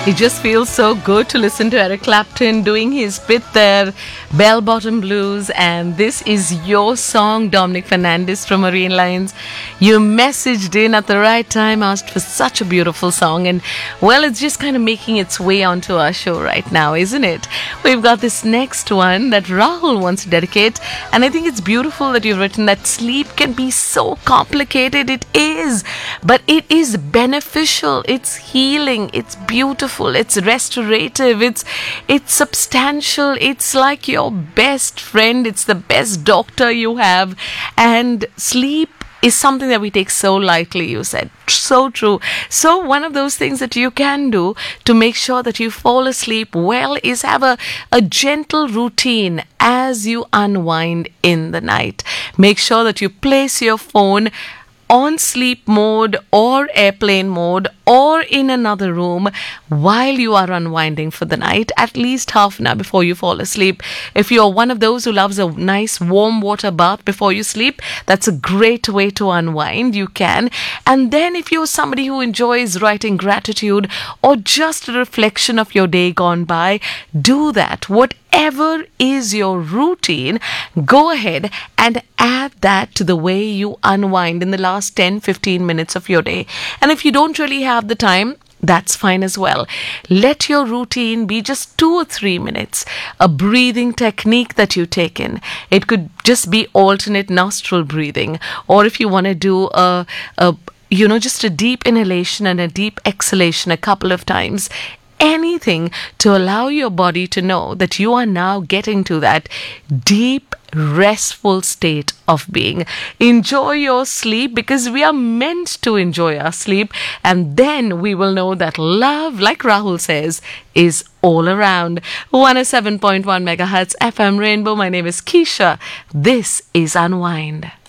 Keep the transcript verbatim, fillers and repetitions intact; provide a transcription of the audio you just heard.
It just feels so good to listen to Eric Clapton doing his bit there, Bell Bottom Blues, and this is your song, Dominic Fernandez from Marine Lines. You messaged in at the right time, asked for such a beautiful song, and well, it's just kind of making its way onto our show right now, isn't it? We've got this next one that Rahul wants to dedicate, and I think it's beautiful that you've written that sleep can be so complicated. It is, but it is beneficial, it's healing, it's beautiful. It's restorative, it's it's substantial, it's like your best friend, it's the best doctor you have. And sleep is something that we take so lightly, you said. So true. So one of those things that you can do to make sure that you fall asleep well is have a, a gentle routine as you unwind in the night. Make sure that you place your phone on sleep mode or airplane mode or in another room while you are unwinding for the night, at least half an hour before you fall asleep. If you're one of those who loves a nice warm water bath before you sleep, that's a great way to unwind. You can. And then if you're somebody who enjoys writing gratitude or just a reflection of your day gone by, do that. Whatever is your routine, go ahead and add that to the way you unwind in the last ten to fifteen minutes of your day. And if you don't really have the time, that's fine as well. Let your routine be just two or three minutes. A breathing technique that you take in. It could just be alternate nostril breathing. Or if you want to do a, a, you know, just a deep inhalation and a deep exhalation a couple of times. Anything to allow your body to know that you are now getting to that deep, restful state of being. Enjoy your sleep because we are meant to enjoy our sleep, and then we will know that love, like Rahul says, is all around. one oh seven point one megahertz F M Rainbow. My name is Keisha. This is Unwind.